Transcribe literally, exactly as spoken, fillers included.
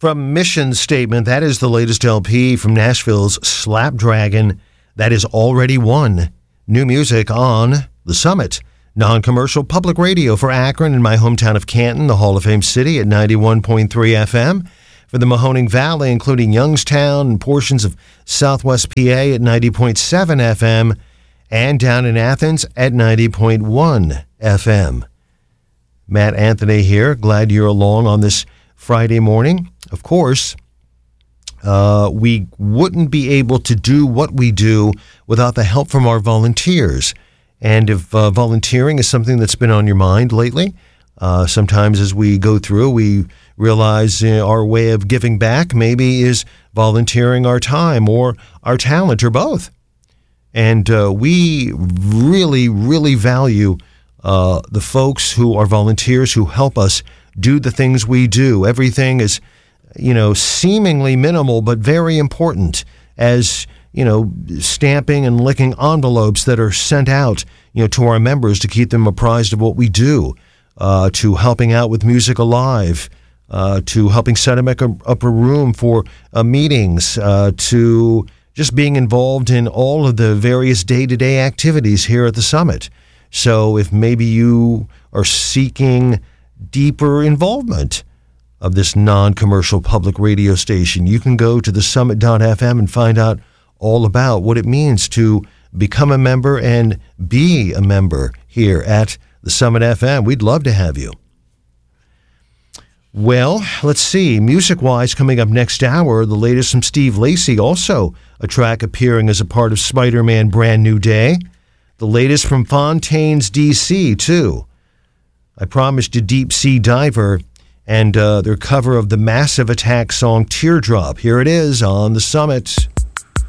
From Mission Statement, that is the latest L P from Nashville's Slapdragon. That is already won. New music on The Summit. Non-commercial public radio for Akron and my hometown of Canton, the Hall of Fame city at ninety-one point three F M. For the Mahoning Valley, including Youngstown and portions of Southwest P A at ninety point seven F M. And down in Athens at ninety point one F M. Matt Anthony here. Glad you're along on this Friday morning. Of course, uh, we wouldn't be able to do what we do without the help from our volunteers. And if uh, volunteering is something that's been on your mind lately, uh, sometimes as we go through, we realize uh, our way of giving back maybe is volunteering our time or our talent or both. And uh, we really, really value uh, the folks who are volunteers who help us do the things we do. Everything is, you know, seemingly minimal, but very important, as, you know, stamping and licking envelopes that are sent out, you know, to our members to keep them apprised of what we do, uh, to helping out with Music Alive, uh, to helping set up a, up a room for uh, meetings, uh, to just being involved in all of the various day-to-day activities here at the Summit. So if maybe you are seeking deeper involvement of this non-commercial public radio station, you can go to the summit dot f m and find out all about what it means to become a member and be a member here at the Summit F M. We'd love to have you. Well, let's see. Music-wise, coming up next hour, the latest from Steve Lacy, also a track appearing as a part of Spider-Man Brand New Day. The latest from Fontaines, D C, too. I promised you Deep Sea Diver and uh, their cover of the Massive Attack song Teardrop. Here it is on the Summit.